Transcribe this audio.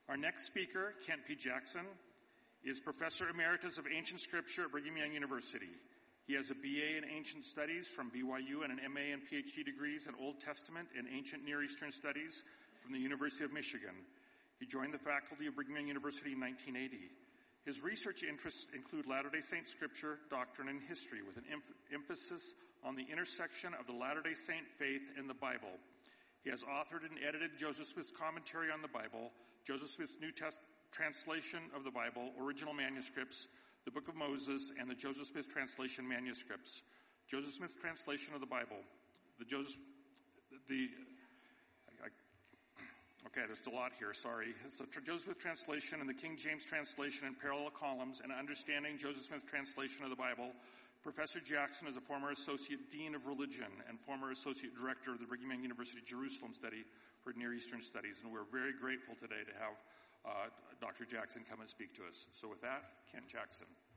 Our next speaker, Kent P. Jackson, is Professor Emeritus of Ancient Scripture at Brigham Young University. He has a BA in Ancient Studies from BYU and an MA and PhD degrees in Old Testament and Ancient Near Eastern Studies from the University of Michigan. He joined the faculty of Brigham Young University in 1980. His research interests include Latter-day Saint scripture, doctrine, and history, with an emphasis on the intersection of the Latter-day Saint faith and the Bible. He has authored and edited Joseph Smith's commentary on the Bible, Joseph Smith's New translation of the Bible, original manuscripts, the Book of Moses, and the Joseph Smith translation manuscripts. Joseph Smith translation of the Bible. Okay, there's a lot here, sorry. So Joseph Smith translation and the King James translation in parallel columns, and understanding Joseph Smith translation of the Bible. Professor Jackson is a former Associate Dean of Religion and former Associate Director of the Brigham Young University Jerusalem Study for Near Eastern Studies, and we're very grateful today to have Dr. Jackson come and speak to us. So with that, Kent Jackson.